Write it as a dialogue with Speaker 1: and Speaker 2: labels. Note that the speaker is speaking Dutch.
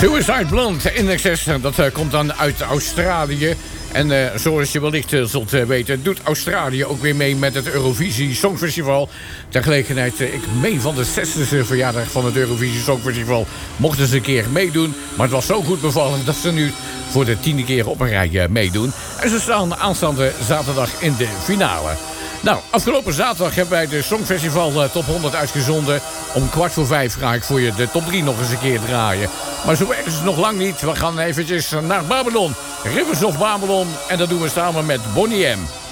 Speaker 1: Suicide Blonde in excess, dat komt dan uit Australië. En zoals je wellicht zult weten, doet Australië ook weer mee met het Eurovisie Songfestival. Ter gelegenheid, ik meen van de 60e verjaardag van het Eurovisie Songfestival, mochten ze een keer meedoen. Maar het was zo goed bevallen dat ze nu voor de 10e keer op een rij meedoen. En ze staan aanstaande zaterdag in de finale. Nou, afgelopen zaterdag hebben wij de Songfestival Top 100 uitgezonden. Om 4:15 ga ik voor je de top 3 nog eens een keer draaien. Maar zo erg is het nog lang niet. We gaan eventjes naar Babylon. Rivers of Babylon. En dat doen we samen met Boney M.